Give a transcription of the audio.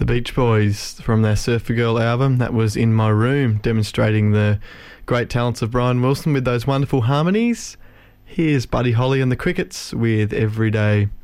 The Beach Boys from their Surfer Girl album. That was In My Room, demonstrating the great talents of Brian Wilson with those wonderful harmonies. Here's Buddy Holly and the Crickets with Every Day.